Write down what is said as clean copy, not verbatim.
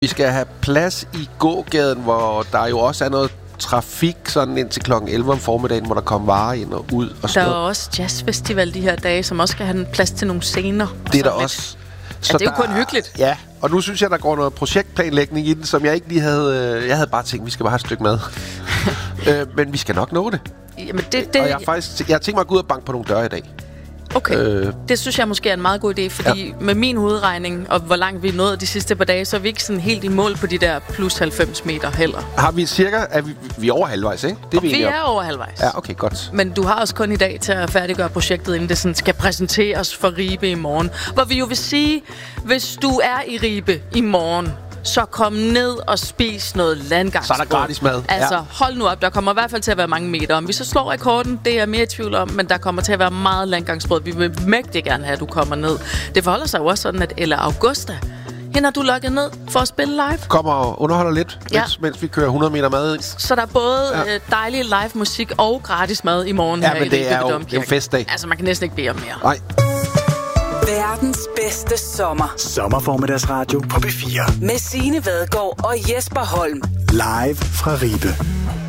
Vi skal have plads i gågaden, hvor der jo også er noget trafik, sådan indtil kl. 11 om formiddagen, hvor der kommer varer ind og ud. Og der er også jazzfestival de her dage, som også skal have en plads til nogle scener. Det er der også. Så det er jo kun hyggeligt. Ja, og nu synes jeg, der går noget projektplanlægning i den, som jeg ikke lige havde... Jeg havde bare tænkt, vi skal bare have et stykke mad. Men vi skal nok nå det. Jamen og jeg har tænkt mig at gå ud og banke på nogle døre i dag. Okay, det synes jeg måske er en meget god idé, fordi med min hovedregning, og hvor langt vi er nået de sidste par dage, så er vi ikke sådan helt i mål på de der plus 90 meter heller. Har vi cirka... Vi er over halvvejs, ikke? Det er vi er over halvvejs. Ja, okay, godt. Men du har også kun i dag til at færdiggøre projektet, inden det sådan skal præsenteres for Ribe i morgen. Hvor vi jo vil sige, hvis du er i Ribe i morgen, så kom ned og spis noget landgangsbrød. Så er der gratis mad. Altså, hold nu op. Der kommer i hvert fald til at være mange meter. Om vi så slår rekorden, det er jeg mere i tvivl om, men der kommer til at være meget landgangsbrød. Vi vil mægtig gerne have, at du kommer ned. Det forholder sig jo også sådan, at Ella Augusta, hende har du lukket ned for at spille live. Kommer og underholder lidt, mens vi kører 100 meter mad. Så der er både dejlig live musik og gratis mad i morgen her i Ribe Domkirke. Det er jo festdag. Altså, man kan næsten ikke bede om mere. Nej. Verdens bedste sommer. Sommerformiddagsradio på B4. Med Signe Vadgaard og Jesper Holm. Live fra Ribe.